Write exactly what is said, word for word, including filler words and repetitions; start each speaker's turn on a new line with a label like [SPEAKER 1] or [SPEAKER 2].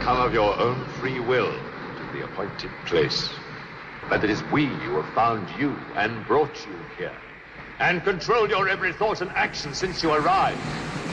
[SPEAKER 1] come of your own free will to the appointed place. But it is we who have found you and brought you here, and controlled your every thought and action since you arrived.